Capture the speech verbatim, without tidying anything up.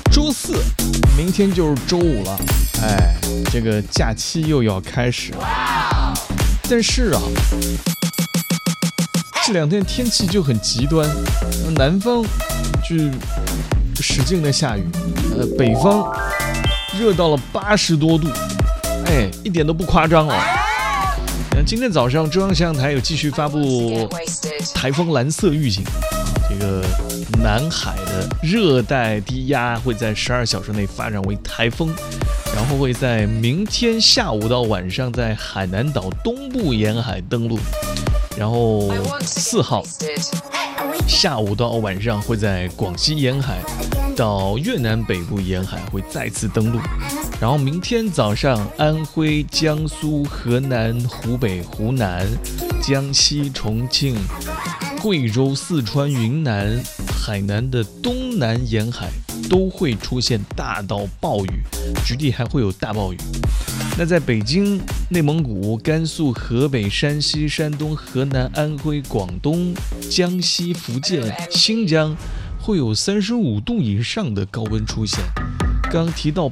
周四，明天就是周五了，哎，这个假期又要开始了。但是啊，这两天天气就很极端，南方就使劲的下雨，呃，北方热到了八十多度，哎，一点都不夸张哦。今天早上中央气象台有继续发布台风蓝色预警，这个南海的热带低压会在十二小时内发展为台风，然后会在明天下午到晚上在海南岛东部沿海登陆，然后四号下午到晚上会在广西沿海到越南北部沿海会再次登陆，然后明天早上安徽、江苏、河南、湖北、湖南、江西、重庆、贵州、四川、云南、海南的东南沿海都会出现大到暴雨，局地还会有大暴雨。那在北京、内蒙古、甘肃、河北、山西、山东、河南、安徽、广东、江西、福建、新疆会有三十五度以上的高温出现。刚提到